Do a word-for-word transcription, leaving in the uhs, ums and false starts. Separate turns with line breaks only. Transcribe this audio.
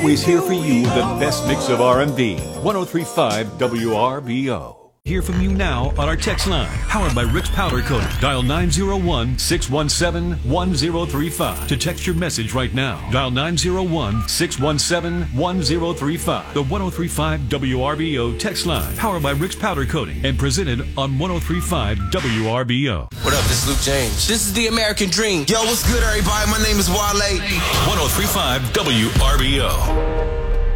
Always here for you the best mix of R and B. ten thirty-five W R B O. Hear from you now on our text line, powered by Rick's Powder Coating. Dial nine zero one, six one seven, one zero three five to text your message right now. Dial nine zero one, six one seven, one zero three five. The ten thirty-five W R B O text line, powered by Rick's Powder Coating and presented on ten thirty-five W R B O.
What up, this is Luke James. This is the American Dream.
Yo, what's good, everybody? My name is Wale.
ten thirty-five W R B O.